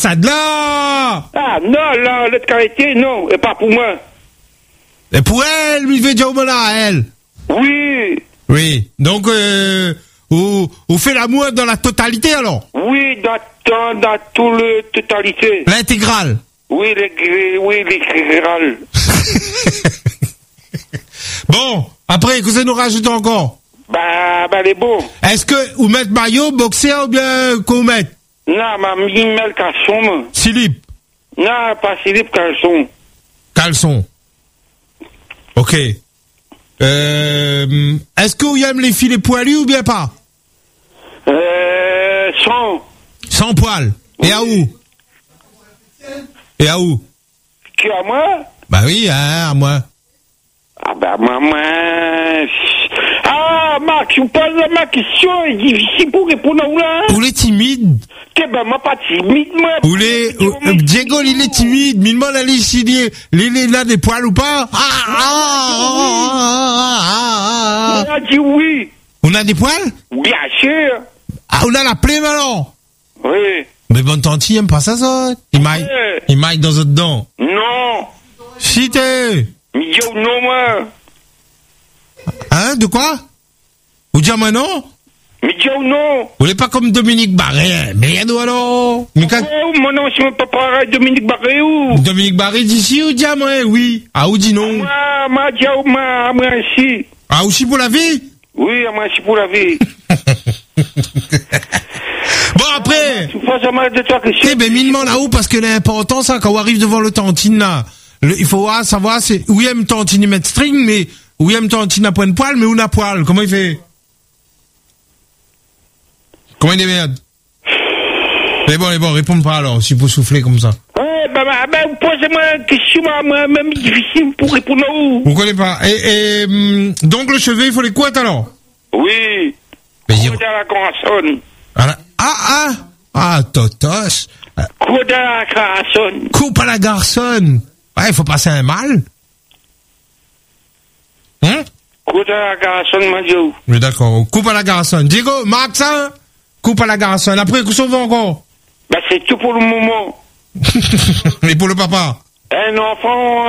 ça de là. Ah, non, là, l'autre carité, non, et pas pour moi. Et pour elle, lui, veut dire au là, elle. Oui. Oui. Donc, on fait l'amour dans la totalité, alors? Oui, dans tout le totalité. L'intégrale. Oui, l'intégrale. Bon, après, qu'est-ce que nous rajoutons encore? Bah, les bons. Est-ce que vous mettez maillot, boxer ou bien qu'on mette? Non, ma mis le caleçon. Slip. Non, pas slip, caleçon. Caleçon. Ok. Est-ce que vous aimez les filets poilus ou bien pas? Sans poil. Oui. Et à où? Qui à moi? Bah oui, hein, à moi. Ah bah maman. Ah, Max, je vous pose ma question, c'est difficile pour répondre là. Pour les timides. Que ben, moi pas timide, moi. Pour les, Diego, il est timide, mais demande à les là des poils ou pas? On a dit oui. On a des poils? Bien sûr. Ah, on a la plaie maintenant. Oui. Mais bonne tante, il aime pas ça. Il maille dans votre dent. Non. Si t'es. Mais yo, non, moi. Hein, de quoi? Vous dites moi non? Mais yo, non. Vous n'êtes pas comme Dominique Barré, mais rien alors. Mais quand... Oh, mon nom, c'est pas pareil, Dominique Barré ou? Dominique Barré d'ici ou dit moi, oui. Ah, ou dit non? Moi, ici. Ah, aussi pour la vie? Oui, moi, ici pour la vie. Bon, après. Eh ben, minement là-haut, parce que l'important, ça, quand on arrive devant le tantine, là, il faut savoir, c'est, où aime tantine mettre string, mais, où aime tantine à point de poil, mais où n'a poil. Comment il fait? Comment il est merde? Mais bon, réponds pas alors, si vous soufflez comme ça. Posez-moi une question, même difficile pour répondre à où? Vous connaissez pas. Donc le cheveu, il faut les couettes alors? Oui. Coupe à la garçonne. Totos. Coupe à la garçonne. Coupe à la garçonne. Ouais, il faut passer un mal. Hein? Coupe à la garçonne, mon Dieu. Oui, d'accord. Coupe à la garçonne. Diego, Max, hein? Coupe à la garçonne. Après, qu'est-ce qu'on va encore? Bah, c'est tout pour le moment. Et pour le papa? Un enfant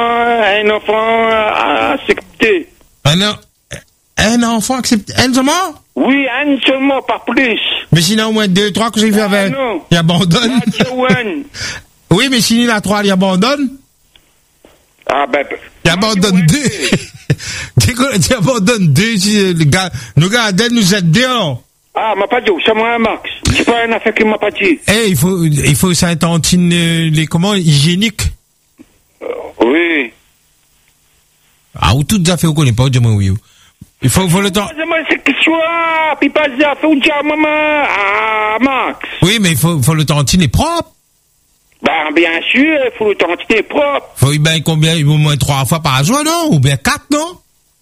accepté. Un enfant accepté? Un seulement? Oui, un seulement, pas plus. Mais s'il y en a au moins 2, 3 que j'ai vu avec, non. Il abandonne. Oui, mais s'il y en a 3, il abandonne. Ah ben. Il abandonne 2. Il abandonne 2. Nos gars, nous aident bien. Ah, m'a pas dit, c'est moi, Max. C'est pas une affaire qui m'a pas dit. Il faut ça tantine, hygiénique. Oui. Ah, ou toutes les affaires, on connaît pas, dis-moi oui. Il faut le temps. Dis-moi, c'est que soit, puis pas des affaires, on dit à maman, à Max. Oui, mais il faut le tantine propre. Ben, bien sûr, il faut le tantine propre. Faut bien combien, au moins 3 fois par jour, non? Ou bien 4, non?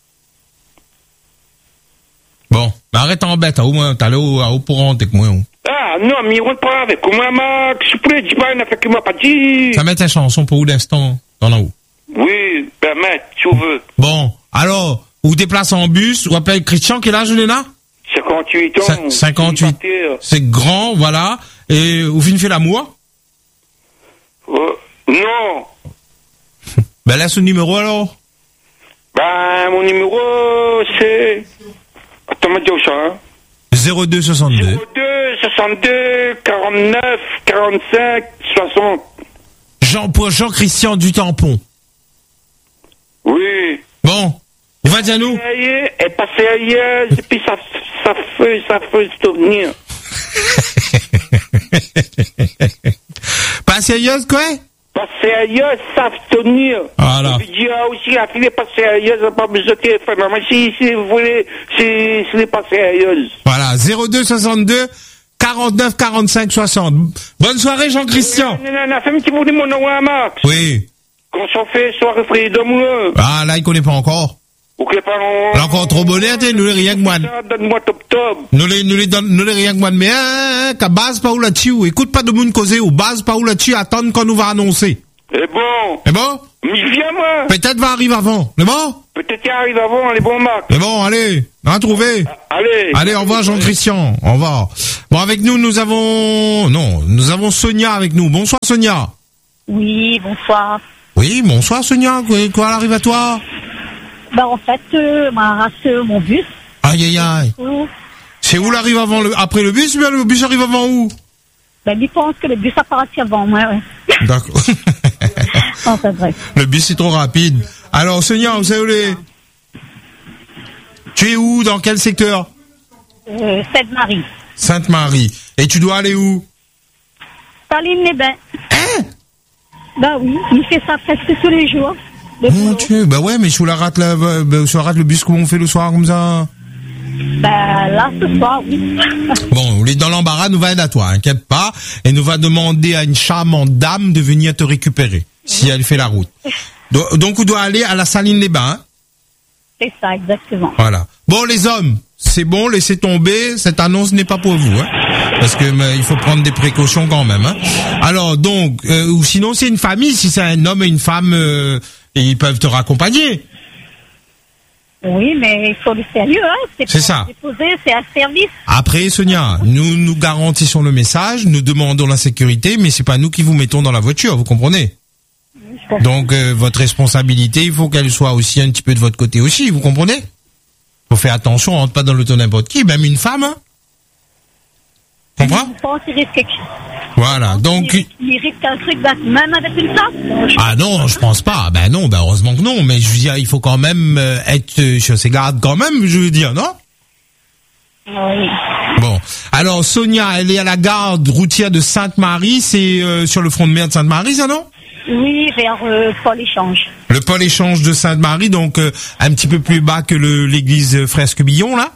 Bon, mais arrête en bête, au moins, t'as allé au courant avec moi. Ah, non, mais il rentre pas avec moi, Max. Je peux dire pas une affaire qui m'a pas dit. Ça met ta chanson pour où d'instant, dans la haut? Oui, ben, mec, tu veux. Bon, alors, ou déplace en bus, ou appelle Christian, quel âge il est là? 58 ans. 58. C'est grand, voilà. Et vous finissez l'amour? Non. Ben, laisse le numéro alors. Ben, mon numéro, c'est... Attends, me dis ça, hein. 02 62. 02 62 49 45 60. Jean-Christian du Tampon. Oui. Bon. Il va dire nous. Et pas sérieuse, et puis ça fait souvenir. Pas sérieuse, quoi? Pas sérieuse, ça fait souvenir. Voilà. Je dis aussi, la fille n'est pas sérieuse, elle n'a pas besoin de téléphone. Mais si vous voulez, si n'est pas sérieuse. Voilà, 02 62 49 45 60. Bonne soirée, Jean-Christian. Non, la famille qui vous dit mon nom à Max. Oui. Qu'on s'en fait soirée freedom. Ah, là, il connaît pas encore. Ok, pardon. Là, encore trop bonnet, nous les rien que moi. Donne-moi top. Nous les rien que moi. Mais, qu'à base pas où là-dessus. Écoute pas de monde causer, ou base pas où là-dessus, attendre quand nous va annoncer. C'est bon. C'est bon? Mais viens, moi. Peut-être va arriver avant. C'est bon? Peut-être te tiens, arrive avant les bons marques. Mais bon, allez, on a trouvé. Allez, au revoir Jean-Christian, au revoir. Bon, avec nous avons Sonia avec nous. Bonsoir Sonia. Oui, bonsoir. Oui, bonsoir Sonia, quoi arrive à toi? En fait, m'a arraché mon bus. Aïe. C'est où l'arrive après le bus, bien le bus arrive avant où? Il pense que le bus a parti avant moi, ouais. D'accord. Non, c'est vrai. Le bus est trop rapide. Alors Sonia, vous savez tu es où? Dans quel secteur? Sainte-Marie. Sainte-Marie. Et tu dois aller où? Saline-les-Bains. Oui, il fait ça presque tous les jours. Mon Dieu, ouais, mais si on rate le bus, comment on fait le soir comme ça? Là, ce soir, oui. Bon, on est dans l'embarras, nous va aider à toi, inquiète pas, et nous va demander à une charmante dame de venir te récupérer, si elle fait la route. Donc, on doit aller à la Saline-les-Bains, hein? C'est ça, exactement. Voilà. Bon, les hommes, c'est bon, laissez tomber, cette annonce n'est pas pour vous, hein. Parce que il faut prendre des précautions quand même, hein. Alors, donc, ou sinon, c'est une famille, si c'est un homme et une femme, ils peuvent te raccompagner. Oui, mais il faut le sérieux, hein. C'est ça. C'est un service. Après, Sonia, nous garantissons le message, nous demandons la sécurité, mais c'est pas nous qui vous mettons dans la voiture, vous comprenez? Donc, votre responsabilité, il faut qu'elle soit aussi un petit peu de votre côté aussi, vous comprenez? Faut faire attention, on rentre pas dans l'auto n'importe qui, même une femme, hein. Comprends? Je pense qu'il risque quelque chose. Voilà, donc... Il risque un truc, même avec une femme? Ah non, je pense pas. Non, heureusement que non. Mais je veux dire, il faut quand même être sur ses gardes quand même, je veux dire, non? Oui. Bon, alors Sonia, elle est à la gare routière de Sainte-Marie, c'est sur le front de mer de Sainte-Marie, ça, non? Oui, vers Pôle Échange. Le Pôle Échange de Sainte-Marie, donc un petit peu plus bas que l'église Fresque-Billon, là?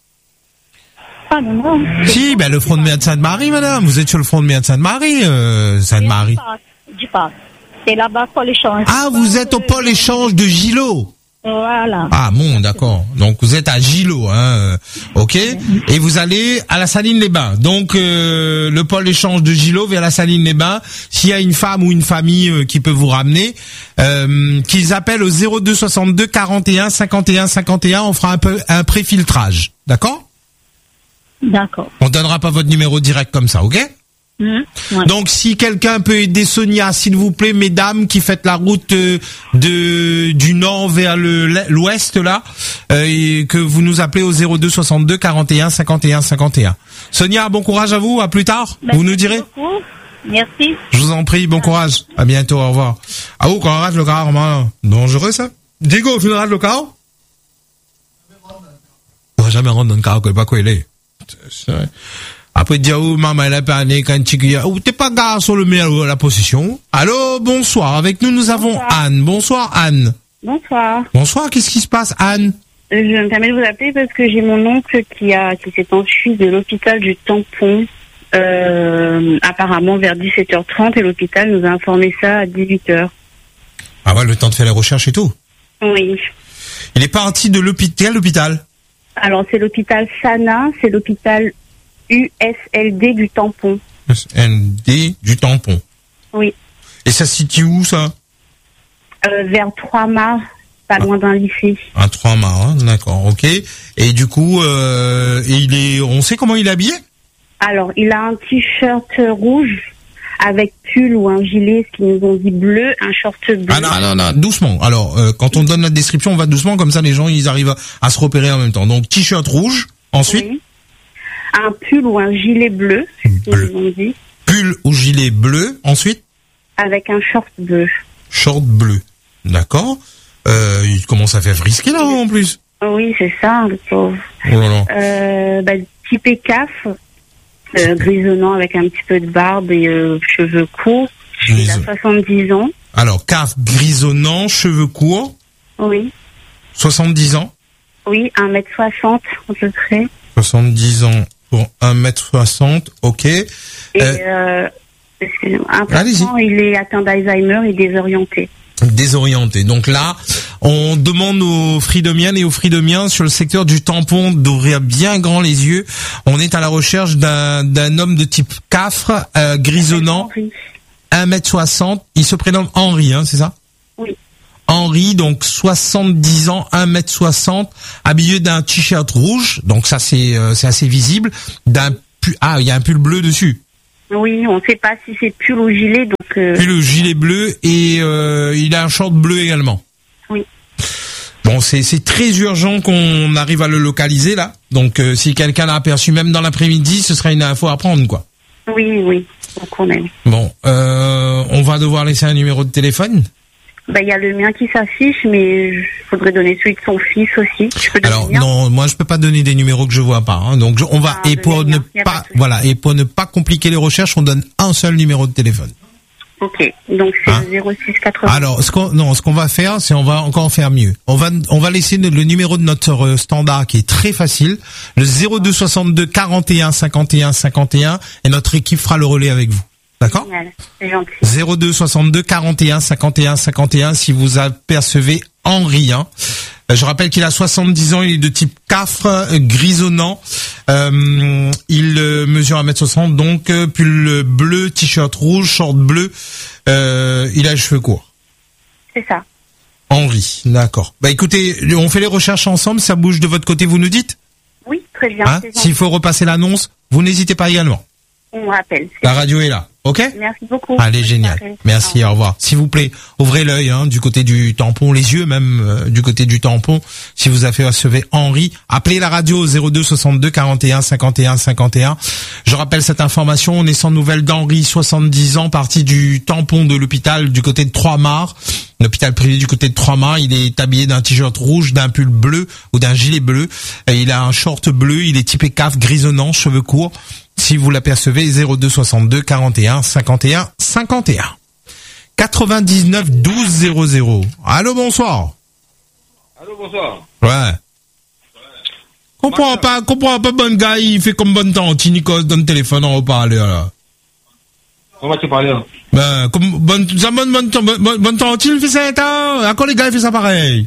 Ah non. Si, le front de mer de Sainte-Marie, madame. Vous êtes sur le front de mer de Sainte-Marie, Sainte-Marie. Du parc. C'est là-bas, Pôle Échange. Ah, vous êtes au Pôle Échange de Gillot. Voilà. Ah bon, d'accord. Donc vous êtes à Gillot, hein, ok. Et vous allez à la Saline-les-Bains. Donc le pôle échange de Gillot vers la Saline-les-Bains. S'il y a une femme ou une famille qui peut vous ramener, qu'ils appellent au 02 62 41 51 51. On fera un préfiltrage, d'accord? D'accord. On donnera pas votre numéro direct comme ça, ok? Ouais. Donc si quelqu'un peut aider Sonia, s'il vous plaît, mesdames qui faites la route du nord vers l'ouest là, et que vous nous appelez au 02 62 41 51 51. Sonia, bon courage à vous, à plus tard. Vous nous direz. Beaucoup. Merci. Je vous en prie, bon courage. À bientôt, au revoir. Ah quand on rate le car, dangereux ça. Diego, tu rate le car? On va jamais rentrer dans le car, pas quoi il est. Après dire maman elle a pas né quand tu t'es pas garé sur le meilleur la possession. Allô, bonsoir. Avec nous avons Anne. Bonsoir Anne. Bonsoir. Bonsoir, qu'est-ce qui se passe Anne? Je me permets de vous appeler parce que j'ai mon oncle qui s'est enfui de l'hôpital du Tampon apparemment vers 17h30 et l'hôpital nous a informé ça à 18h. Ah ouais, le temps de faire les recherches et tout. Oui. Il est parti de l'hôpital. Alors c'est l'hôpital Sana, c'est l'hôpital USLD du Tampon. USLD du Tampon. Oui. Et ça se situe où ça? Vers 3 mars, pas loin d'un lycée. À 3 mars, hein, d'accord, ok. Et du coup, on sait comment il est habillé? Alors, il a un t-shirt rouge avec pull ou un gilet, ce qu'ils nous ont dit bleu, un short bleu. Ah non, doucement. Alors, quand on donne la description, on va doucement, comme ça les gens, ils arrivent à se repérer en même temps. Donc, t-shirt rouge, ensuite? Oui. Un pull ou un gilet bleu, ce qu'ils nous ont dit. Pull ou gilet bleu, ensuite? Avec un short bleu. Short bleu, d'accord. Il commence à faire frisquer là en plus. Oui, c'est ça, le pauvre. Oh là là. Type CAF, grisonnant avec un petit peu de barbe et cheveux courts. Il a 70 ans. Alors, CAF grisonnant, cheveux courts. Oui. 70 ans. Oui, 1m60 à peu près. 70 ans pour 1m60, ok. Et important, il est atteint d'Alzheimer et désorienté. Désorienté. Donc là, on demande aux fridomiennes et aux fridomiens sur le secteur du Tampon d'ouvrir bien grand les yeux. On est à la recherche d'un homme de type CAF, grisonnant, 1m60. Il se prénomme Henri, hein, c'est ça? Oui. Henri, donc 70 ans, 1m60, habillé d'un t-shirt rouge, donc ça c'est assez visible, il y a un pull bleu dessus. Oui, on ne sait pas si c'est pull ou gilet, donc... Pull ou gilet bleu, et il a un short bleu également. Oui. Bon, c'est très urgent qu'on arrive à le localiser, là. Donc, si quelqu'un l'a aperçu, même dans l'après-midi, ce sera une info à prendre, quoi. Oui, donc on aime. Bon, on va devoir laisser un numéro de téléphone. Il y a le mien qui s'affiche, mais il faudrait donner celui de son fils aussi. Alors non, moi je peux pas donner des numéros que je vois pas. Hein. Donc on va et pour ne pas compliquer les recherches, on donne un seul numéro de téléphone. Ok, donc c'est le 0680. Alors ce qu'on va faire, c'est on va encore en faire mieux. On va laisser le numéro de notre standard qui est très facile, le 02 62 41 51 51, et notre équipe fera le relais avec vous. D'accord ? C'est gentil. 02 62 41 51 51 si vous apercevez Henri. Je rappelle qu'il a 70 ans, il est de type cafre, grisonnant. Il mesure 1m60, donc pull bleu, t-shirt rouge, short bleu. Il a les cheveux courts. C'est ça. Henri, d'accord. Écoutez, on fait les recherches ensemble, ça bouge de votre côté, vous nous dites ? Oui, très bien. S'il faut repasser l'annonce, vous n'hésitez pas également. On rappelle. La radio est là. Ok ? Merci beaucoup. Allez, génial. Merci, au revoir. S'il vous plaît, ouvrez l'œil du côté du tampon, les yeux même du côté du tampon. Si vous apercevez Henri, appelez la radio 02 62 41 51 51. Je rappelle cette information, on est sans nouvelles d'Henri, 70 ans, parti du tampon de l'hôpital du côté de Trois-Mars. L'hôpital privé du côté de Trois-Mars, il est habillé d'un t-shirt rouge, d'un pull bleu ou d'un gilet bleu. Et il a un short bleu, il est typé caf, grisonnant, cheveux courts. Si vous l'apercevez, 02 62 41 51 51. 99 12 00. Allô, bonsoir. Allô, bonsoir. Ouais. Comprends pas, bon gars, il fait comme bonne tante, il cause dans le téléphone en haut-parleur, là. Comment tu parles, là? Comme bonne tante, il fait ça, à quoi les gars, il fait ça pareil?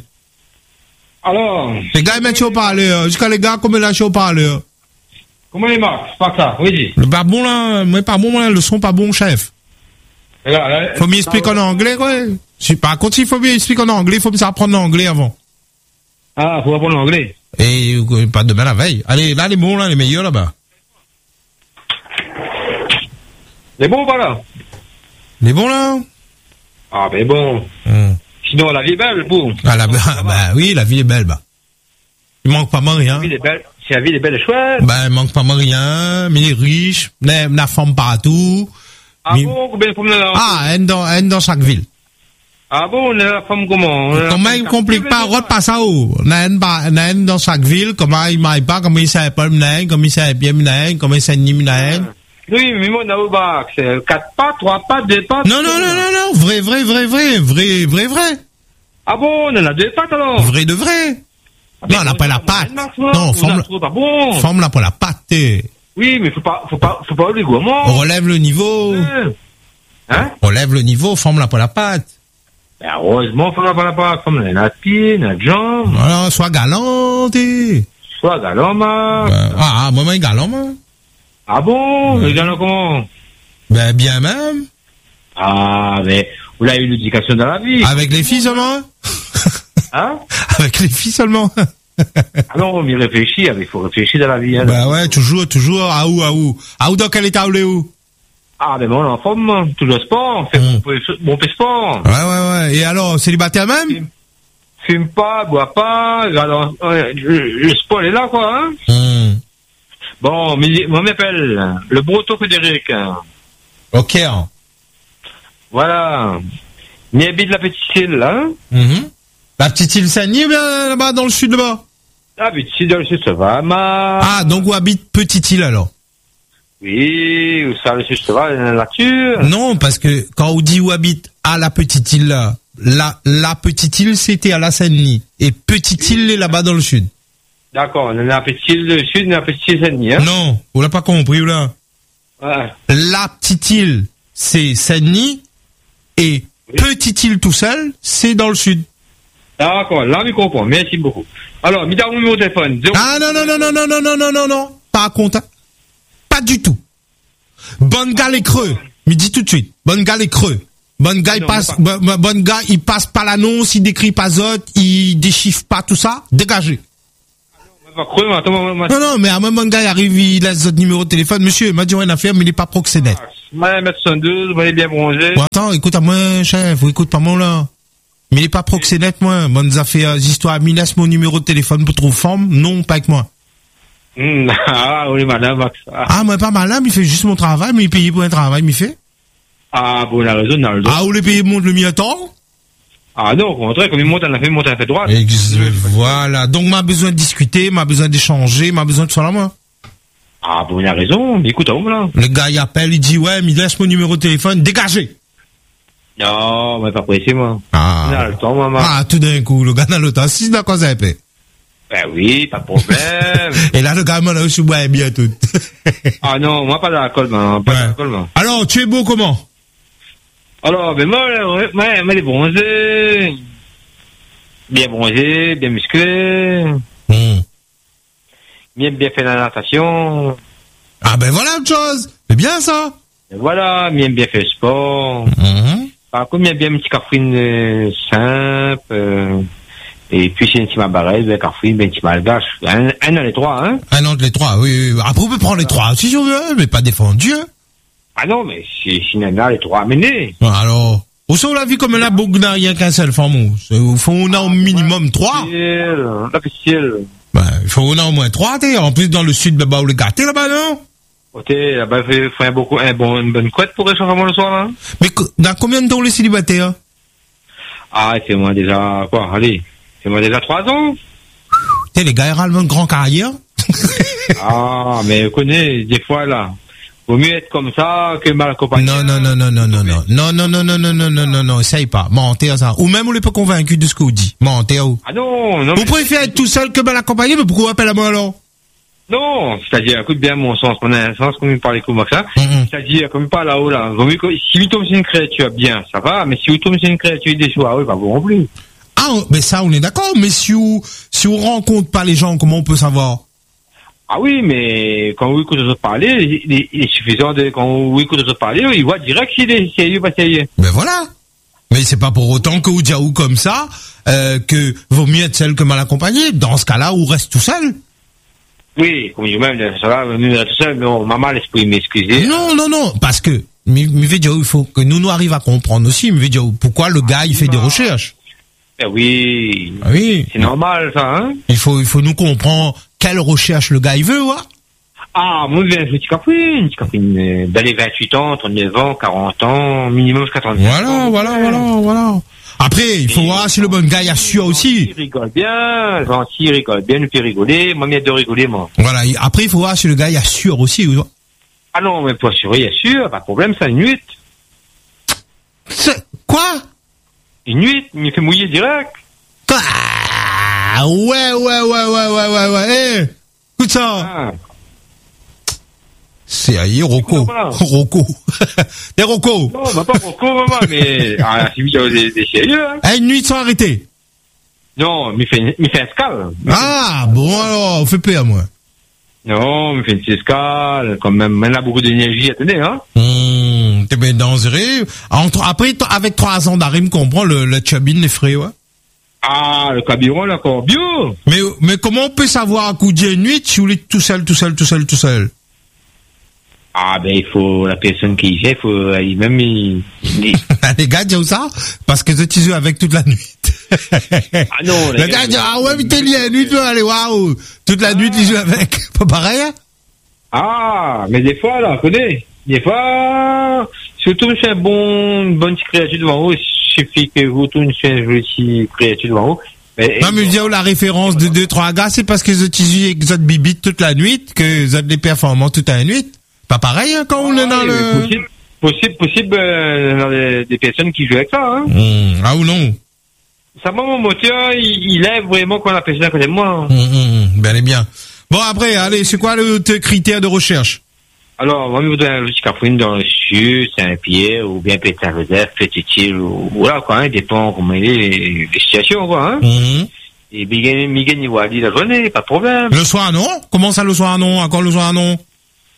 Alors? Les gars, ils mettent au haut-parleur, jusqu'à les gars, comme ils lâchent au haut-parleur. Comment il marche? Pas ça, oui, dis. Le pas bon, là, mais pas bon, là, le son pas bon, chef. Faut m'y expliquer en anglais, quoi. Par contre, s'il faut m'y expliquer en anglais, il faut me apprendre l'anglais avant. Ah, faut apprendre l'anglais. Et pas demain la veille. Allez, là, les bons, là, les meilleurs, là-bas. Les bons, pas là? Les bons, là? Ah, ben bon. Sinon, la vie est belle, bon. Oui, la vie est belle, Il manque pas mal rien. La vie est belle. Si la vie est belle et chouette. Il manque pas mal rien, mais il est riche, la femme partout. Ah bon, combien de femmes là? Ah, dans chaque ville. Ah bon, on est la femme comment? Comment il complique pas, repasse à où? Dans chaque ville, comment il m'aille pas, comment il s'appelle m'naï, comment il s'appelle m'naï, comment il s'appelle m'naï. Oui, mais moi, on a c'est 4 pas, 3 pas, 2 pas. Non, vrai. Ah bon, on en a 2 pattes alors? Vrai de vrai. Non, on n'a pas la patte. Non, forme-la pour la patte. Oui, mais faut pas oublier gourmand. On relève le niveau. On relève le niveau, forme-la pour la patte. Heureusement, forme-la pour la patte. Comme la pied, la jambe. Voilà, sois galant, Sois galant, ma. Moi, galant, ma. Ah bon? Les galant comment? Bien même. Ah, mais, vous avez eu l'éducation dans la vie. Avec les filles seulement? Avec les filles seulement. Alors, on y réfléchit, il faut réfléchir dans la vie. Ouais, toujours. À où? Dans quel état où? Ah, ben bon, en forme, tout le sport, on fait bon sport. Ouais. Et alors, célibataire même? Fume pas, bois pas, alors, le sport est là, quoi, Bon, moi, m'appelle le Breton Frédéric. Ok. Voilà. Il habite la petite île, là. La petite île Saint-Denis, là-bas, dans le sud, là-bas? La petite île dans le sud, ça va, donc où habite Petite Île, alors? Oui, où ça, le sud, ça va, la nature. Non, parce que quand on dit où habite à la petite île, là, la petite île, c'était à la Saint-Denis. Et Petite Île est là-bas dans le sud. D'accord, on a la petite île du sud et la petite île Saint-Denis, Non, vous l'avez pas compris, là. Ouais. La petite île, c'est Saint-Denis. Et Petite Île tout seul, c'est dans le sud. D'accord, là, je comprends. Merci beaucoup. Alors, mis dans mon numéro de téléphone. Non. Pas à compte. Pas du tout. Bonne gale et creux. Me dis tout de suite. Bonne gale et creux. Bon gars, il passe pas l'annonce, il décrit pas autre, il déchiffre pas tout ça. Dégagez. Non, mais à un moment, gars, il arrive, il laisse votre numéro de téléphone. Monsieur, il m'a dit rien à faire, mais il est pas proxénète. Moi, 1m62, vous allez bien bronzer. Bon, attends, écoute à moi, chef, vous écoute pas moi, là. Mais il est pas proxénète, moi. Bonnes affaires, histoires, il laisse mon numéro de téléphone pour trouver forme. Non, pas avec moi. Ah, oui, madame, Max. Ah, moi, pas malade, il fait juste mon travail, mais il paye pour un travail, il fait. Ah, bon, la raison, Naldo. Ah, vous les payez monte le mi-temps? Ah, non, au contraire, comme il monte, on a fait droite. Voilà. Donc, m'a besoin de discuter, m'a besoin d'échanger, m'a besoin de ça là, moi. Ah, bon, il a raison. Mais écoute, là. Le gars, il appelle, il dit, ouais, mais il laisse mon numéro de téléphone, dégagez. Non, mais pas pressé, moi. Ah. On a le temps, maman. Ah, tout d'un coup, le gars n'a le temps. Si, d'accord, ça épais. Ben oui, pas de problème. Et là, le gars, moi, là, je suis bien tout. Ah non, moi, pas d'alcool, man. Pas d'alcool, man. Alors, tu es beau comment? Alors, ben moi, il est bronzé. Bien bronzé, bien musclé. Bien fait la natation. Ah ben voilà autre chose. C'est bien ça. Et voilà, bien fait le sport. Par contre, bien un petit cafrine simple. Et puis c'est une petite barrette, ben cafrine, ben petit malgache. Un dans les trois, hein. Un dans les trois, oui. Après, on peut prendre les trois si on veut, mais pas défendu, hein. Ah non, mais si Nana, les trois amenés. Alors, au sein, on l'a vu comme là, Bogna, il y a qu'un seul femme. Il faut on a au minimum 3. L'officiel. Ben, il faut on a au moins 3, t'es. En plus, dans le sud, là-bas, où le gâté, là-bas, non? Ok, là-bas, il faut une bonne couette pour échanger le soir, là. Mais, dans combien de temps les célibataires? Ah, c'est moi déjà, quoi, allez. C'est moi déjà 3 ans. T'es, les gars, ils râlent une grande carrière. Ah, mais, connais, des fois, là. Vaut mieux être comme ça que mal accompagné. Non, essaye pas. Mentir, ça. Ou même, on n'est pas convaincu de ce qu'on dit. Mentir, ou. Ah non. Vous préférez être tout seul que mal accompagné, mais pourquoi appelle à moi alors? Non, c'est-à-dire, écoute bien mon sens, mon sens, comme il parle comme ça. C'est-à-dire, comme il parle là-haut, là. Vaut mieux que, si vous tombez sur une créature, bien, ça va, mais si vous tombez sur une créature déçue, ah oui, bah, vous non plus. Ah, mais ça, on est d'accord, mais si on rencontre pas les gens, comment on peut savoir? Ah oui, mais quand vous écoutez les autres parler, il est suffisant de, quand vous écoutez les autres parler, il voit direct s'il est sérieux ou pas sérieux. Ben voilà. Mais c'est pas pour autant que vous dites comme ça, que vaut mieux être seul que mal accompagné. Dans ce cas-là, on reste tout seul. Oui, comme je même, ça va, nous reste tout seul, mais bon, maman, l'esprit m'excuser. Non, parce que, il faut que nous arrivions à comprendre aussi, pourquoi le gars, il fait des recherches. Ben oui. Ah oui. C'est normal, ça, hein. Il faut nous comprendre quelle recherche le gars, il veut, ouais. Ah, moi, je suis cafrine, dans les 28 ans, 39 ans, 40 ans, minimum jusqu'à 35 ans. Voilà. Après, il faut voir si le bon gars, il assure aussi. Il rigole bien, gentil, il rigole bien, nous fait rigoler, moi, de rigoler, moi. Voilà, après, il faut voir si le gars, il assure aussi, ou... Ah non, mais pour assurer, il assure, pas de problème, ça, une nuit. Quoi? Une nuit, il me fait mouiller direct. Ah, ouais. Eh, écoute ça. Ah. C'est aïe, Rocco. T'es Rocco. Non, bah pas Rocco, maman, mais, c'est mis des sérieux, hein. Une nuit sans arrêter. Non, il fait un escale. Ah, bon, alors, on fait peur, moi. Non, il fait une petite escale, quand même, il a beaucoup d'énergie, attendez, hein. T'es bien dangereux. Après, avec 3 ans d'arrêt, me comprend le chubin, les frais, ouais. Ah, le cabiron, là, encore bio. Mais comment on peut savoir à coup de nuit si vous êtes tout seul? Ah, ben, il faut, la personne qui y fait, Les gars disent ça, parce que je t'y avec toute la nuit. Ah non, les gars disent, ah ouais, mais t'es lié, nuit, tu vas aller, waouh. Toute la nuit, tu joues avec. Pas pareil, hein? Ah, mais des fois, là, connais. Des fois, surtout, c'est une bonne créature devant vous, il suffit que vous tournez sur une jolie créature devant vous. Non, mais je dis, la référence de 2-3 gars, c'est parce que je t'y joue avec les autres bibites toute la nuit, que vous êtes des performants toute la nuit. Pas pareil, hein, quand on est dans le... Possible, dans des personnes qui jouent avec ça, hein. Ah ou non? Ça va, mon moteur, il aime vraiment quand la personne à côté de moi. Bien et bien. Bon, après, allez, c'est quoi le critère de recherche? Alors, moi, je voudrais un petit cafouine dans le sud, Saint-Pierre, ou bien Pétain-Joseph, Petit-Île, ou voilà, quoi, hein, dépend comment il est, les situations, quoi, hein. Et Miguel Niwali, la journée, pas de problème. Le soir, non? Comment ça, le soir, non? Encore le soir, non?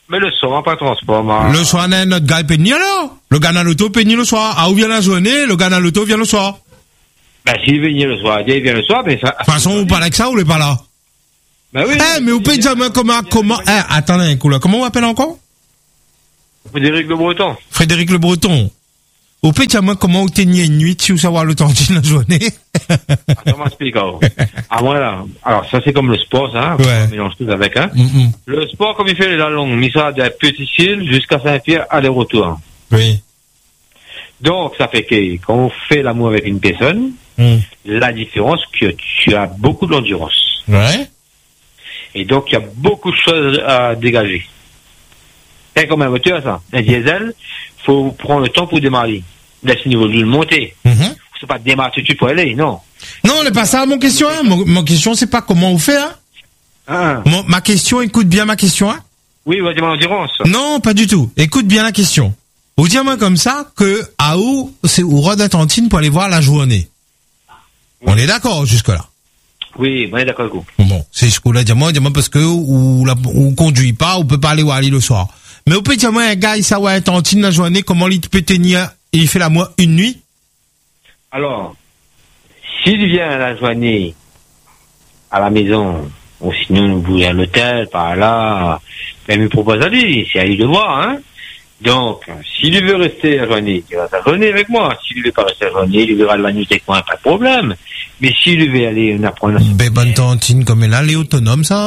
Mais le soir, pas transport, moi. Le soir, notre gars, il pénit alors. Le gars dans l'auto pénit le soir. Ah, où vient la journée, le gars dans l'auto vient le soir. Ben, s'il vient le soir, il vient le soir, mais ça. De toute façon, vous parlez avec ça ou n'est pas là? Ben oui. Mais vous pouvez dire, comment, attendez un coup, là. Comment on appelle encore? Frédéric Le Breton. Frédéric Le Breton. Vous pouvez dire, comment vous teniez une nuit, si vous savez le temps de la journée? Attends, m'explique, ah, voilà. Alors, ça, c'est comme le sport, ça, ouais. On mélange tout avec, hein. Le sport, comme il fait la longue, mais ça, de Petit-Île jusqu'à Saint-Pierre, aller-retour. Oui. Donc, ça fait que, quand on fait l'amour avec une personne, la différence, que tu as beaucoup d'endurance. Ouais. Et donc, il y a beaucoup de choses à dégager. C'est comme un moteur, ça. Un diesel, faut prendre le temps pour démarrer. Laisse le niveau de l'huile monter. C'est pas démarrer tout de suite pour aller, non. Non, n'est pas ça mon question, hein. Mon question, c'est pas comment on fait, hein. Ma question, écoute bien ma question, hein. Oui, vas-y, mon endurance. Non, pas du tout. Écoute bien la question. Vous dites-moi comme ça que, à où, c'est au Roi d'Argentine pour aller voir la journée. On est d'accord jusque-là. Oui, on est d'accord avec vous. Bon, c'est ce qu'on a dit moi parce que, ou conduit pas, ou peut pas aller voir aller le soir. Mais au peut dire moi un gars, il s'awa un tantine la journée, comment il peut tenir, il fait la moi une nuit? Alors, s'il vient à la journée, à la maison, ou sinon nous voulons à l'hôtel, par là, même il propose à lui, c'est à lui de voir, hein. Donc, s'il veut rester la journée, il va la journée avec moi. S'il veut pas rester la journée, il verra la nuit avec moi, pas de problème. Mais s'il veut aller, on apprend la bonne tantine, comme elle est autonome, ça,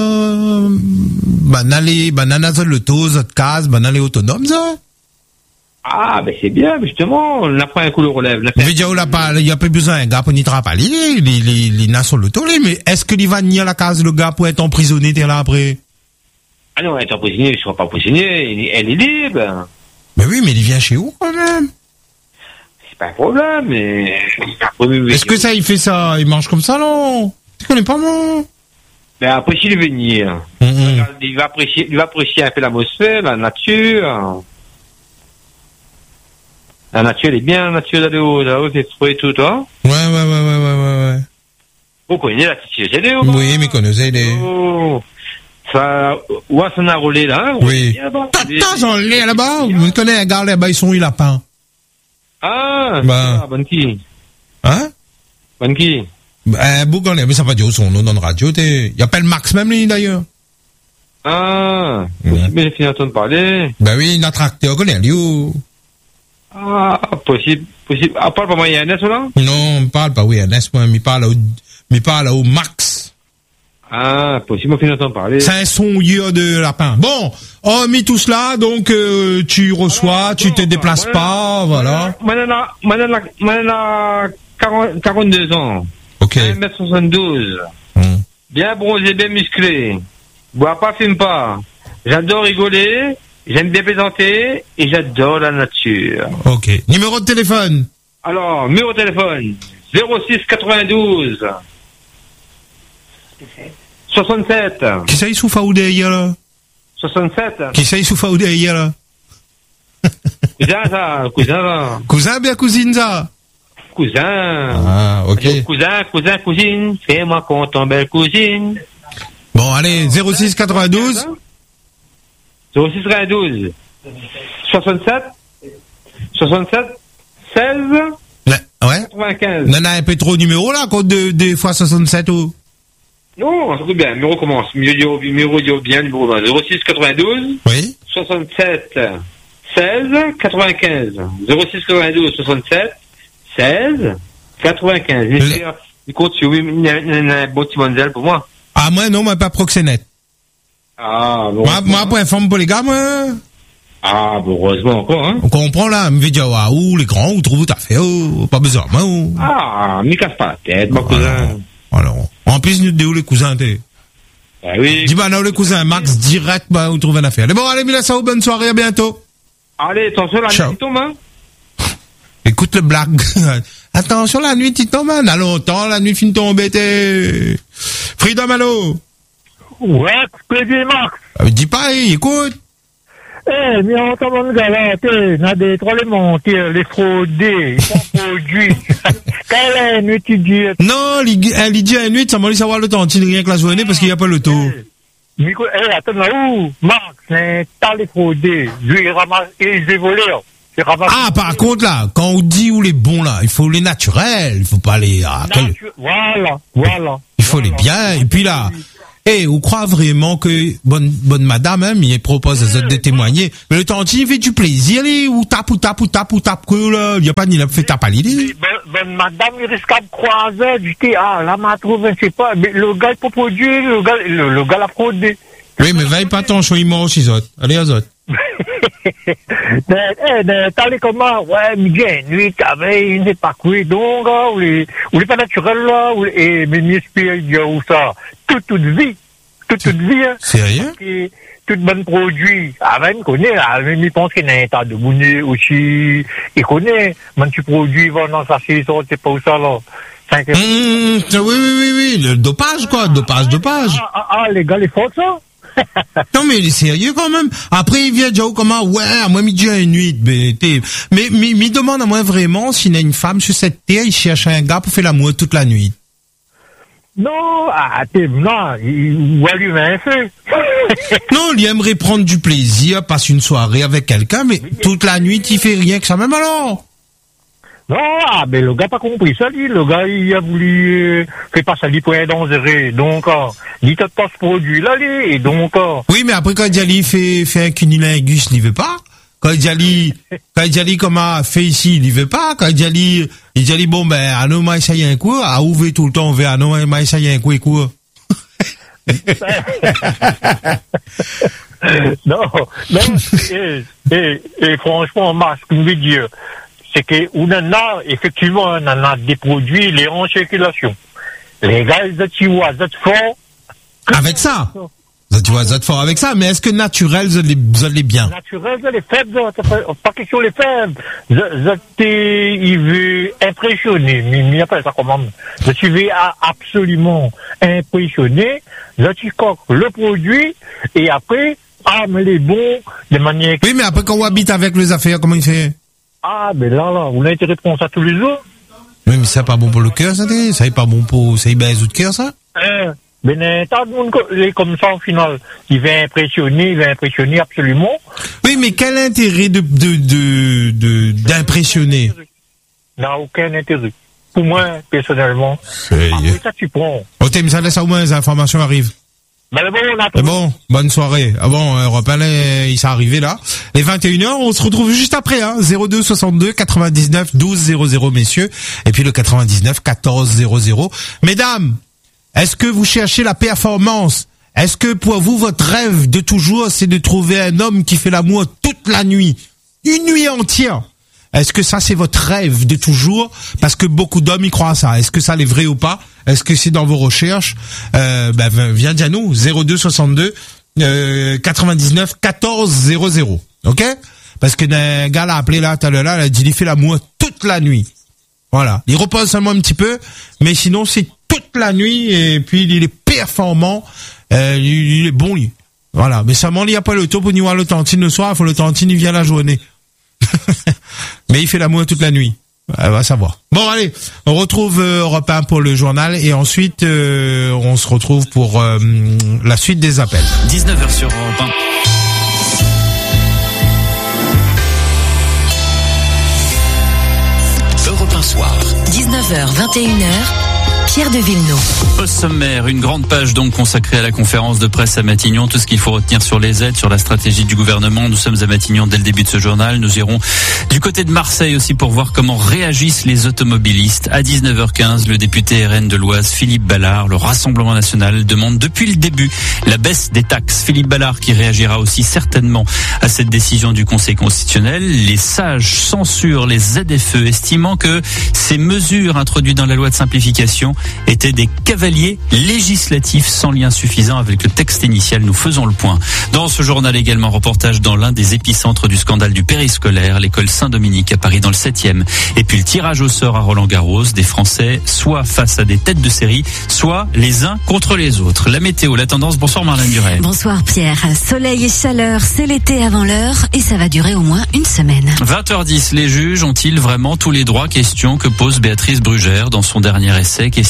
banana, le taux, votre case, banana, autonome, ça. Ah, ben, c'est bien, justement, on apprend un coup de relève. Mais il y a pas besoin d'un gars pour n'y travailler, les nas sur le taux, mais est-ce que il va nier la case, le gars, pour être emprisonné, t'es là après? Ah non, elle est emprisonnée, il ne sera pas emprisonné, elle est libre. Mais oui, mais il vient chez vous, quand même. C'est pas un problème, mais... Est-ce que ça, il fait ça, il marche comme ça, non? Tu connais pas, moi? Mais après, s'il veut venir, il va apprécier un peu l'atmosphère, la nature. La nature, elle est bien, la nature là-haut, c'est fruits et tout, toi. Ouais. Vous connaissez la petite CD, oui, mais connaissez les... Ça, où ça a roulé là? Oui. T'as j'en l'ai là-bas. Vous connaissez un gars là-bas, ils sont lapins. Ah, bonne qui? Hein? Bonne qui? Mais ça va dire son nom dans la radio, il appelle Max même, lui, d'ailleurs. Ah, mais j'ai fini d'entendre parler. Ben oui, il a tracté, on connaît, lui. Ah, possible. Ah, parle pas moi, il y a Ernest, là? Non, on parle pas, oui, Ernest, moi, il parle au Max. Ah, possible, on finit d'entendre parler. C'est un son de lapin. Bon, mis tout cela, donc tu reçois, tu te déplaces pas, voilà. Maintenant, 42 ans. Ok. 1m72. Bien bronzé, bien musclé. Bois pas, fume pas. J'adore rigoler, j'aime bien plaisanter et j'adore la nature. Ok. Numéro de téléphone? Alors, numéro de téléphone 06 92 67. Qui ça, il souffle à Oudé, là? 67. Qui ça, il souffle à Oudé, là? Cousin. Cousin, bien cousine, ça? Cousin. Ah, ok. Cousin, cousine. Fais-moi content, belle cousine. Bon, allez, 06 92. 06 92. 67. 16. Ouais. 95. On a un peu trop de numéros, là, compte deux fois 67 ou? Non, ça coûte bien. Numéro commence. Numéro bien, numéro 20. 06 92. Oui. 67. 16. 95. 06 92 67. 16. 95. Il compte sur oui, il y a un beau petit mondial pour moi. Ah, moi, non, moi, pas proxénète. Ah, bon. Moi, pour informer pour les gars, moi. Ah, bon, heureusement encore, hein. On comprend, là. Me veut dire, où les grands, où trouvent ta fait, pas besoin, moi, Ah, m'y casse pas la tête, mon cousin. Alors. En plus, nous, où les cousins, Ah oui. Dis, non, les cousins, Max, direct, où trouver une affaire. Bon, allez, Mila Sao, bonne soirée, à bientôt. Allez, attention, la nuit tombe, hein. Écoute le blague. Attention, la nuit, tu tombes, hein. Dans longtemps, la nuit finit tomber, Freedom, allô? Ouais, plaisir, Max. Dis pas, écoute. Mais on commence à galanter, on a des trop les mentir, les fraudés, les produits. Quelle est la nuit, tu dis? Non, il dit à la nuit, ça m'a dit savoir le temps, rien que la journée, parce qu'il n'y a pas le taux. attends, là où, Marc, c'est t'as les fraudés, lui, il ramasse, et les voleurs. Ah, par contre, là, quand on dit où les bons, là, il faut les naturels, il faut pas les, Voilà. Il faut les biens, et puis là, on croit vraiment que, bonne madame, hein, il propose aux autres de témoigner, mais le tanti, il fait du plaisir, ou tape, que, là, il y a pas ni la fait tape à l'idée. Bonne madame, il risque de croiser, du thé, là, m'a trouvé, je sais pas, mais le gars, il peut produire, le gars l'a fraudé. Oui, mais veille pas ton chouillement chez autres. Allez, aux autres. T'as les comment, ouais, midi et nuit, il n'est pas coué, donc, ou les pas naturels, là, et ministère, il y a où ça, toute vie, hein. Sérieux? Tout bon produit, même connaît, même il pense qu'il y a un tas de monnaie aussi, il connaît, même tu produis, vendant ça, c'est pas où ça, là. Oui, le dopage, quoi, dopage. Les gars, les font ça? Non, mais il est sérieux quand même. Après, il vient dire comment, ouais, moi, midi et nuit, mais demande à moi vraiment s'il y a une femme sur cette terre, il cherche un gars pour faire l'amour toute la nuit. Non, il allume un feu. Non, il aimerait prendre du plaisir, passer une soirée avec quelqu'un, mais toute la nuit, il fait rien que ça même alors. Non, mais le gars pas compris ça, lui. Le gars, il a voulu, fait pas ça, lui, pour être dangereux. Donc, il t'a pas ce produit-là, lui, et donc, Oui, mais après, quand Djali fait un cunilingus, il veut pas. Quand Djali, comment fait ici, il veut pas. Quand Djali, bon, ben, à nous, ça y a un coup, à ouvrir tout le temps, on veut, à nous, ça y a un coup, et quoi. Non, et franchement, Marc, ce que je veux dire, c'est qu'on en a, effectivement, on en a des produits, les en circulation. Les gars, ils sont forts. Avec ça? Tu vois, fort avec ça, mais est-ce que naturel, vous allez bien? Naturel, les faibles, pas question les faibles. Il veut impressionner, mais il n'y a pas ça comment. Tu veux absolument impressionner, tu coques le produit, et après, mais les bons, de manière... Oui, mais après, quand on habite avec les affaires, comment il fait? Mais là, on a été réponse à tous les jours. Oui, mais c'est pas bon pour le cœur, ça n'est pas bon pour, ça y baise de cœur, ça? Mais tant de monde comme ça, au final, il va impressionner absolument. Oui, mais quel intérêt d'impressionner? N'a aucun intérêt. Pour moi, personnellement. Après ça, tu prends. Ok, mais ça laisse au moins les informations arrivent. Bon, bonne soirée. Europe 1, il s'est arrivé là. Les 21h, on se retrouve juste après, 02 62 99 12 00, messieurs. Et puis le 99 14 00. Mesdames, est-ce que vous cherchez la performance? Est-ce que pour vous, votre rêve de toujours, c'est de trouver un homme qui fait l'amour toute la nuit? Une nuit entière? Est-ce que ça, c'est votre rêve de toujours? Parce que beaucoup d'hommes y croient à ça. Est-ce que ça est vrai ou pas? Est-ce que c'est dans vos recherches? Viens dire nous. 02 62 99 14 00. Ok? Parce que un gars l'a appelé là, il a dit, il fait l'amour toute la nuit. Voilà. Il repose seulement un petit peu, mais sinon, c'est toute la nuit, et puis il est performant, il est bon, lui. Voilà. Mais seulement, il n'y a pas le taux pour nous voir le tantine le soir, il faut le tantine, il vient la journée. Mais il fait l'amour toute la nuit. On va savoir. Bon, allez, on retrouve Europe 1 pour le journal, et ensuite on se retrouve pour la suite des appels. 19h sur Europe 1. Europe 1 soir. 19h, 21h. Pierre de Villeneuve. Au sommaire, une grande page donc consacrée à la conférence de presse à Matignon. Tout ce qu'il faut retenir sur les aides, sur la stratégie du gouvernement. Nous sommes à Matignon dès le début de ce journal. Nous irons du côté de Marseille aussi pour voir comment réagissent les automobilistes. À 19h15, le député RN de l'Oise, Philippe Ballard, le Rassemblement national, demande depuis le début la baisse des taxes. Philippe Ballard qui réagira aussi certainement à cette décision du Conseil constitutionnel. Les sages censurent les ZFE, estimant que ces mesures introduites dans la loi de simplification étaient des cavaliers législatifs sans lien suffisant avec le texte initial. Nous faisons le point. Dans ce journal également, reportage dans l'un des épicentres du scandale du périscolaire, l'école Saint-Dominique à Paris dans le 7e. Et puis le tirage au sort à Roland-Garros, des Français soit face à des têtes de série, soit les uns contre les autres. La météo, la tendance. Bonsoir Marlène Duret. Bonsoir Pierre. Soleil et chaleur, c'est l'été avant l'heure et ça va durer au moins une semaine. 20h10, les juges ont-ils vraiment tous les droits? Question que pose Béatrice Brugère dans son dernier essai. Question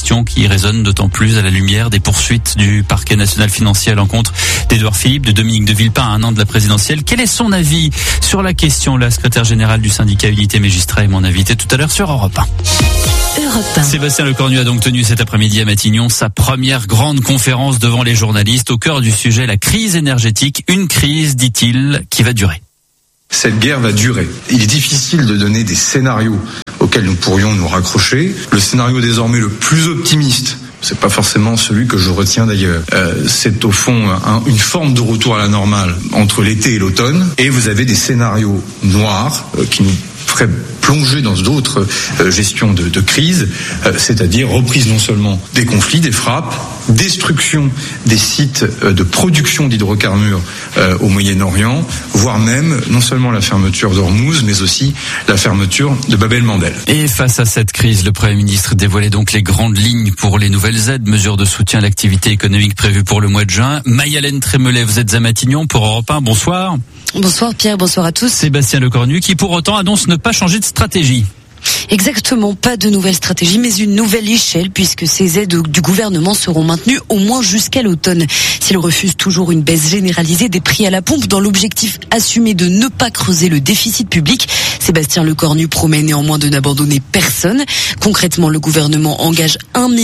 question qui résonne d'autant plus à la lumière des poursuites du parquet national financier à l'encontre d'Édouard Philippe, de Dominique de Villepin à un an de la présidentielle. Quel est son avis sur la question? La secrétaire générale du syndicat Unité Magistrat est mon invité tout à l'heure sur Europe 1. Sébastien Lecornu a donc tenu cet après-midi à Matignon sa première grande conférence devant les journalistes. Au cœur du sujet, la crise énergétique. Une crise, dit-il, qui va durer. Cette guerre va durer. Il est difficile de donner des scénarios auxquels nous pourrions nous raccrocher. Le scénario désormais le plus optimiste, c'est pas forcément celui que je retiens d'ailleurs. C'est au fond une forme de retour à la normale entre l'été et l'automne. Et vous avez des scénarios noirs qui nous feraient plonger dans d'autres gestions de crise, c'est-à-dire reprise non seulement des conflits, des frappes, destruction des sites de production d'hydrocarbures au Moyen-Orient, voire même non seulement la fermeture d'Ormuz, mais aussi la fermeture de Bab el-Mandeb. Et face à cette crise, le Premier ministre dévoilait donc les grandes lignes pour les nouvelles aides, mesures de soutien à l'activité économique prévues pour le mois de juin. Maï-Hélène Trémollet, vous êtes à Matignon pour Europe 1, bonsoir. Bonsoir Pierre, bonsoir à tous. Sébastien Lecornu qui pour autant annonce ne pas changer de stratégie. Exactement, pas de nouvelle stratégie, mais une nouvelle échelle, puisque ces aides du gouvernement seront maintenues au moins jusqu'à l'automne. S'il refuse toujours une baisse généralisée des prix à la pompe, dans l'objectif assumé de ne pas creuser le déficit public, Sébastien Lecornu promet néanmoins de n'abandonner personne. Concrètement, le gouvernement engage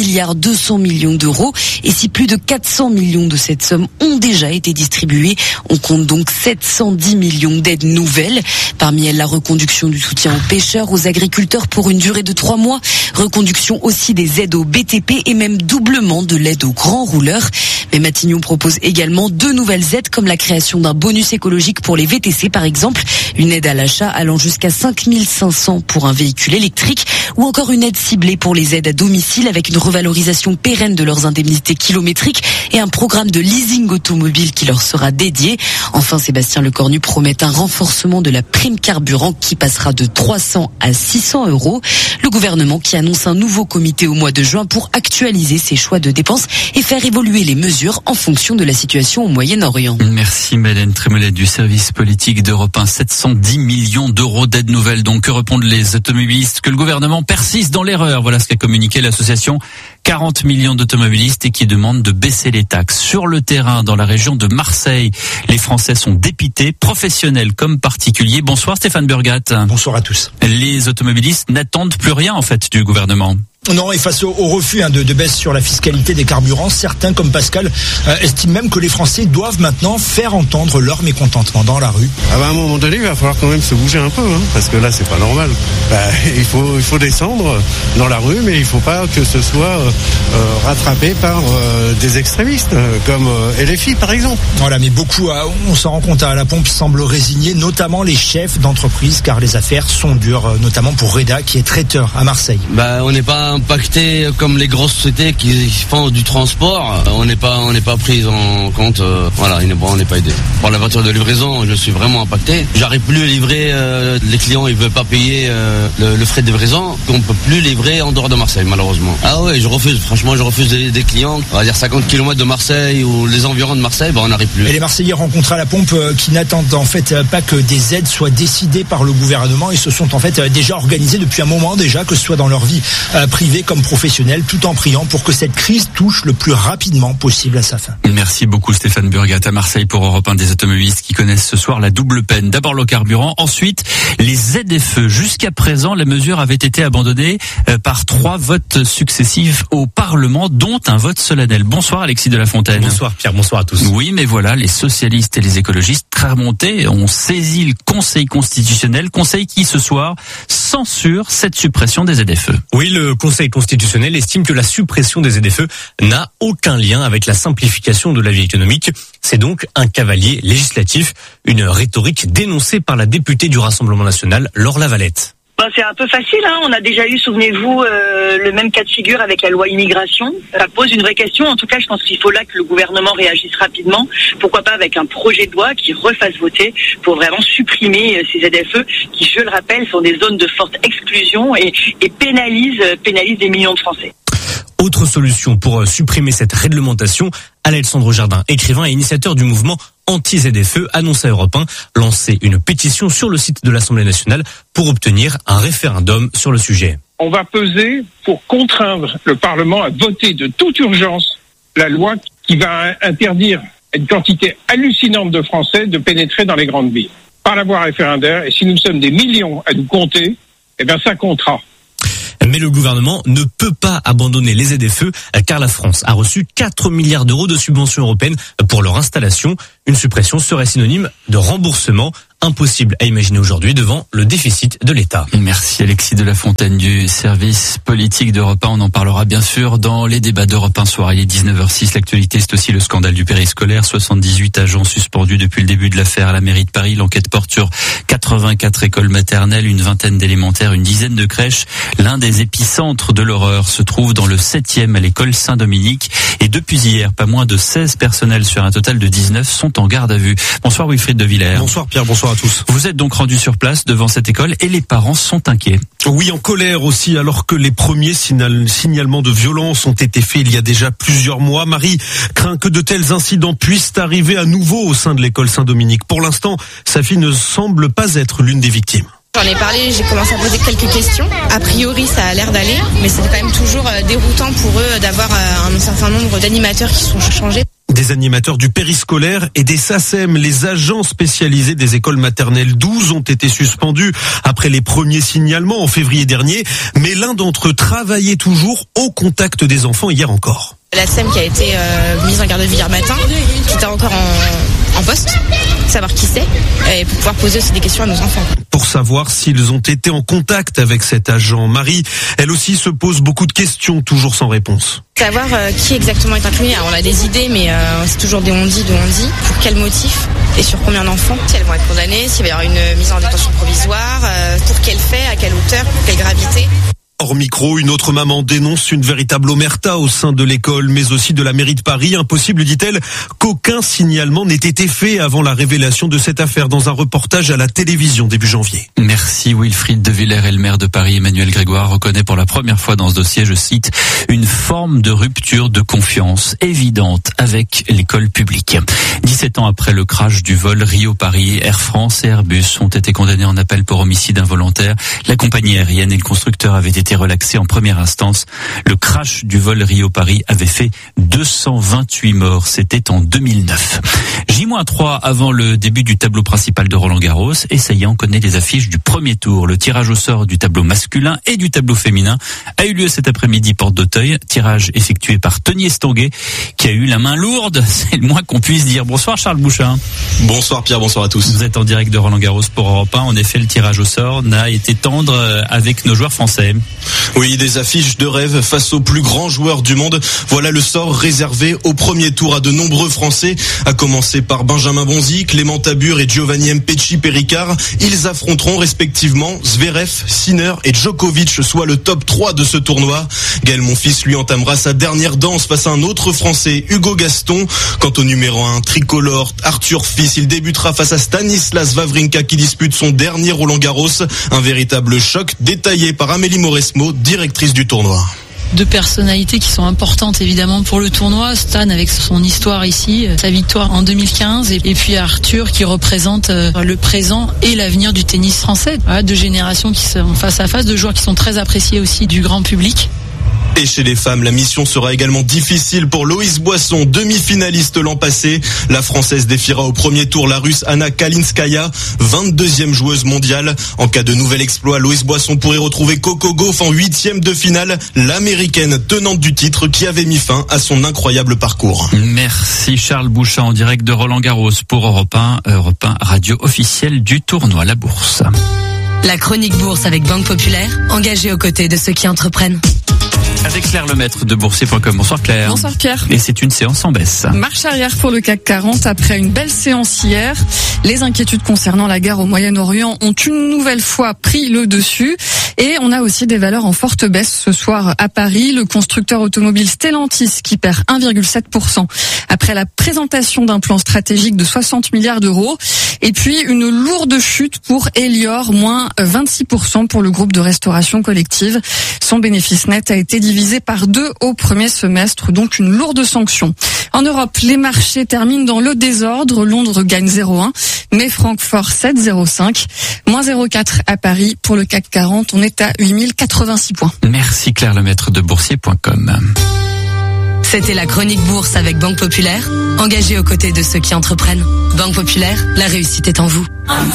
1,2 milliard d'euros, et si plus de 400 millions de cette somme ont déjà été distribués, on compte donc 710 millions d'aides nouvelles. Parmi elles, la reconduction du soutien aux pêcheurs, aux agriculteurs pour une durée de 3 mois, reconduction aussi des aides au BTP et même doublement de l'aide aux grands rouleurs. Mais Matignon propose également 2 nouvelles aides comme la création d'un bonus écologique pour les VTC par exemple, une aide à l'achat allant jusqu'à 5 500 pour un véhicule électrique ou encore une aide ciblée pour les aides à domicile avec une revalorisation pérenne de leurs indemnités kilométriques et un programme de leasing automobile qui leur sera dédié. Enfin, Sébastien Lecornu promet un renforcement de la prime carburant qui passera de 300 à 600 €. Le gouvernement qui annonce un nouveau comité au mois de juin pour actualiser ses choix de dépenses et faire évoluer les mesures en fonction de la situation au Moyen-Orient. Merci Maï-Hélène Trémollet du service politique d'Europe 1. 710 millions d'euros d'aides nouvelles. Donc que répondent les automobilistes? Que le gouvernement persiste dans l'erreur. Voilà ce qu'a communiqué l'association 40 millions d'automobilistes et qui demande de baisser les taxes. Sur le terrain, dans la région de Marseille, les Français sont dépités, professionnels comme particuliers. Bonsoir Stéphane Burgat. Bonsoir à tous. Les automobilistes n'attendent plus rien en fait du gouvernement. Non, et face au refus de baisse sur la fiscalité des carburants, certains comme Pascal estiment même que les Français doivent maintenant faire entendre leur mécontentement dans la rue. À un moment donné, il va falloir quand même se bouger un peu, parce que là, c'est pas normal. Il faut descendre dans la rue, mais il faut pas que ce soit rattrapé par des extrémistes, comme LFI par exemple. Voilà, mais beaucoup, on s'en rend compte, à la pompe semblent résignés, notamment les chefs d'entreprise, car les affaires sont dures, notamment pour Reda, qui est traiteur à Marseille. On n'est pas impacté comme les grosses sociétés qui font du transport. On n'est pas pris en compte. On n'est pas aidé. Pour la voiture de livraison, je suis vraiment impacté. J'arrive plus à livrer. Les clients, ils veulent pas payer le frais de livraison. On peut plus livrer en dehors de Marseille, malheureusement. Ah ouais, je refuse. Franchement, je refuse des clients. On va dire 50 km de Marseille ou les environs de Marseille, on n'arrive plus. Et les Marseillais rencontrés à la pompe qui n'attendent en fait pas que des aides soient décidées par le gouvernement. Ils se sont en fait déjà organisés depuis un moment déjà, que ce soit dans leur vie privée comme professionnelle, tout en priant pour que cette crise touche le plus rapidement possible à sa fin. Merci beaucoup Stéphane Burgat à Marseille pour Europe 1, des automobilistes qui connaissent ce soir la double peine. D'abord le carburant, ensuite les ZFE. Jusqu'à présent, la mesure avait été abandonnée par 3 votes successifs au Parlement, dont un vote solennel. Bonsoir Alexis de la Fontaine. Bonsoir Pierre, bonsoir à tous. Oui, mais voilà, les socialistes et les écologistes très remontés ont saisi le Conseil constitutionnel, conseil qui ce soir censure cette suppression des ZFE. Oui, le Conseil constitutionnel estime que la suppression des ZFE n'a aucun lien avec la simplification de la vie économique. C'est donc un cavalier législatif, une rhétorique dénoncée par la députée du Rassemblement national, Laure Lavalette. C'est un peu facile, On a déjà eu, souvenez-vous, le même cas de figure avec la loi immigration. Ça pose une vraie question. En tout cas, je pense qu'il faut là que le gouvernement réagisse rapidement. Pourquoi pas avec un projet de loi qui refasse voter pour vraiment supprimer ces ZFE qui, je le rappelle, sont des zones de forte exclusion et pénalisent des millions de Français. Autre solution pour supprimer cette réglementation, Alexandre Jardin, écrivain et initiateur du mouvement anti-ZFE annonce à Europe 1 lancer une pétition sur le site de l'Assemblée nationale pour obtenir un référendum sur le sujet. On va peser pour contraindre le Parlement à voter de toute urgence la loi qui va interdire à une quantité hallucinante de Français de pénétrer dans les grandes villes par la voie référendaire. Et si nous sommes des millions à nous compter, eh bien ça comptera. Mais le gouvernement ne peut pas abandonner les ZFE car la France a reçu 4 milliards d'euros de subventions européennes pour leur installation. Une suppression serait synonyme de remboursement. Impossible à imaginer aujourd'hui devant le déficit de l'État. Merci Alexis de la Fontaine du service politique d'Europe 1. On en parlera bien sûr dans les débats d'Europe 1 soir. Il est 19h06. L'actualité, c'est aussi le scandale du périscolaire. 78 agents suspendus depuis le début de l'affaire à la mairie de Paris. L'enquête porte sur 84 écoles maternelles, une vingtaine d'élémentaires, une dizaine de crèches. L'un des épicentres de l'horreur se trouve dans le 7e à l'école Saint-Dominique. Et depuis hier, pas moins de 16 personnels sur un total de 19 sont en garde à vue. Bonsoir Wilfried de Villers. Bonsoir Pierre, bonsoir à tous. Vous êtes donc rendu sur place devant cette école et les parents sont inquiets. Oui, en colère aussi, alors que les premiers signalements de violence ont été faits il y a déjà plusieurs mois. Marie craint que de tels incidents puissent arriver à nouveau au sein de l'école Saint-Dominique. Pour l'instant, sa fille ne semble pas être l'une des victimes. J'en ai parlé, j'ai commencé à poser quelques questions. A priori, ça a l'air d'aller, mais c'est quand même toujours déroutant pour eux d'avoir un certain nombre d'animateurs qui sont changés. Des animateurs du périscolaire et des SACEM, les agents spécialisés des écoles maternelles. 12 ont été suspendus après les premiers signalements en février dernier, mais l'un d'entre eux travaillait toujours au contact des enfants hier encore. La SACEM qui a été mise en garde à vue hier matin, qui était encore en poste, savoir qui c'est, et pour pouvoir poser aussi des questions à nos enfants. Pour savoir s'ils ont été en contact avec cet agent. Marie, elle aussi se pose beaucoup de questions, toujours sans réponse. Savoir qui exactement est incriminé. Alors on a des idées, mais c'est toujours des on-dit. Pour quel motif et sur combien d'enfants? Si elles vont être condamnées, s'il va y avoir une mise en détention provisoire, pour quel fait, à quelle hauteur, pour quelle gravité. Hors micro, une autre maman dénonce une véritable omerta au sein de l'école, mais aussi de la mairie de Paris. Impossible, dit-elle, qu'aucun signalement n'ait été fait avant la révélation de cette affaire dans un reportage à la télévision début janvier. Merci Wilfried de Villers. Et le maire de Paris, Emmanuel Grégoire, reconnaît pour la première fois dans ce dossier, je cite, une forme de rupture de confiance évidente avec l'école publique. 17 ans après le crash du vol Rio-Paris, Air France et Airbus ont été condamnés en appel pour homicide involontaire. La compagnie aérienne et le constructeur avaient été relaxés en première instance. Le crash du vol Rio-Paris avait fait 228 morts. C'était en 2009. J-3 avant le début du tableau principal de Roland-Garros. Et ça y est, on connaît les affiches du premier tour. Le tirage au sort du tableau masculin et du tableau féminin a eu lieu cet après-midi, porte d'Auteuil. Tirage effectué par Tony Estanguet, qui a eu la main lourde. C'est le moins qu'on puisse dire. Bonsoir Charles Bouchin. Bonsoir Pierre, bonsoir à tous. Vous êtes en direct de Roland-Garros pour Europe 1. En effet, le tirage au sort n'a été tendre avec nos joueurs français. Oui, des affiches de rêve face aux plus grands joueurs du monde. Voilà le sort réservé au premier tour à de nombreux Français, à commencer par Benjamin Bonzi, Clément Tabur et Giovanni Mpetshi Péricard. Ils affronteront respectivement Zverev, Sinner et Djokovic, soit le top 3 de ce tournoi. Gaël Monfils lui entamera sa dernière danse face à un autre Français, Hugo Gaston. Quant au numéro 1 tricolore, Arthur Fils, il débutera face à Stanislas Wawrinka qui dispute son dernier Roland-Garros. Un véritable choc détaillé par Amélie Mauresmo, directrice du tournoi. Deux personnalités qui sont importantes évidemment pour le tournoi. Stan avec son histoire ici, sa victoire en 2015, et puis Arthur qui représente le présent et l'avenir du tennis français. Voilà, deux générations qui sont face à face, deux joueurs qui sont très appréciés aussi du grand public. Et chez les femmes, la mission sera également difficile pour Loïs Boisson, demi-finaliste l'an passé. La Française défiera au premier tour la Russe Anna Kalinskaya, 22e joueuse mondiale. En cas de nouvel exploit, Loïs Boisson pourrait retrouver Coco Gauff en 8e de finale, l'américaine tenante du titre qui avait mis fin à son incroyable parcours. Merci Charles Bouchin en direct de Roland-Garros pour Europe 1, radio officielle du tournoi La Bourse. La chronique bourse avec Banque Populaire, engagée aux côtés de ceux qui entreprennent. Avec Claire Lemaître de boursier.com. Bonsoir Claire. Bonsoir Pierre. Et c'est une séance en baisse. Marche arrière pour le CAC 40 après une belle séance hier. Les inquiétudes concernant la guerre au Moyen-Orient ont une nouvelle fois pris le dessus. Et on a aussi des valeurs en forte baisse ce soir à Paris. Le constructeur automobile Stellantis qui perd 1,7% après la présentation d'un plan stratégique de 60 milliards d'euros. Et puis une lourde chute pour Elior, moins 26% pour le groupe de restauration collective. Son bénéfice net a été divisé par 2 au premier semestre, donc une lourde sanction. En Europe, les marchés terminent dans le désordre. Londres gagne 0,1, mais Francfort 7,05, moins 0,4 à Paris. Pour le CAC 40, on est à 8086 points. Merci Claire Lemaître de boursier.com. C'était la chronique bourse avec Banque Populaire, engagée aux côtés de ceux qui entreprennent. Banque Populaire, la réussite est en vous.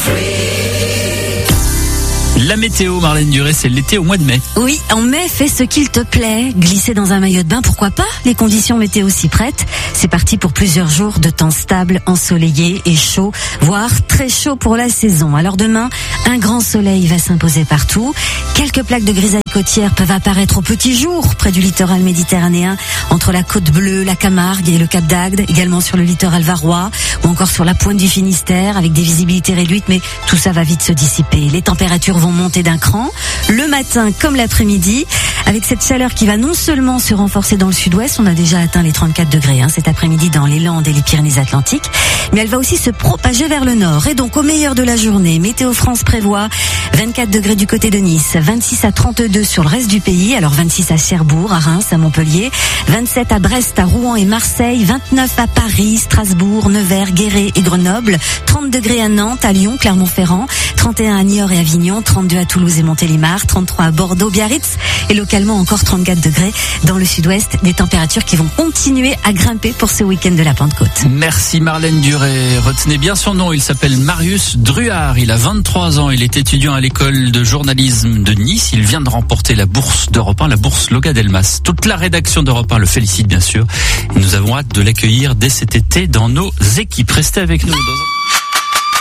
La météo, Marlène Duré, c'est l'été au mois de mai. Oui, en mai, fais ce qu'il te plaît. Glisser dans un maillot de bain, pourquoi pas? Les conditions météo s'y prêtent. C'est parti pour plusieurs jours de temps stable, ensoleillé et chaud, voire très chaud pour la saison. Alors demain, un grand soleil va s'imposer partout. Quelques plaques de grisaille côtière peuvent apparaître au petit jour près du littoral méditerranéen, entre la côte bleue, la Camargue et le Cap d'Agde, également sur le littoral varois ou encore sur la pointe du Finistère avec des visibilités réduites, mais tout ça va vite se dissiper. Les températures vont monter d'un cran, le matin comme l'après-midi, avec cette chaleur qui va non seulement se renforcer dans le sud-ouest, on a déjà atteint les 34 degrés cet après-midi dans les Landes et les Pyrénées-Atlantiques, mais elle va aussi se propager vers le nord. Et donc au meilleur de la journée, Météo France prévoit 24 degrés du côté de Nice, 26 à 32 sur le reste du pays, alors 26 à Cherbourg, à Reims, à Montpellier, 27 à Brest, à Rouen et Marseille, 29 à Paris, Strasbourg, Nevers, Guéret et Grenoble, 30 degrés à Nantes, à Lyon, Clermont-Ferrand, 31 à Niort et Avignon, 32 à Toulouse et Montélimar, 33 à Bordeaux, Biarritz et localement encore 34 degrés dans le sud-ouest. Des températures qui vont continuer à grimper pour ce week-end de la Pentecôte. Merci Marlène Duré. Retenez bien son nom, il s'appelle Marius Druard. Il a 23 ans, il est étudiant à l'école de journalisme de Nice. Il vient de remporter la bourse d'Europe 1, la bourse Loga Delmas. Toute la rédaction d'Europe 1 le félicite bien sûr. Et nous avons hâte de l'accueillir dès cet été dans nos équipes. Restez avec nous.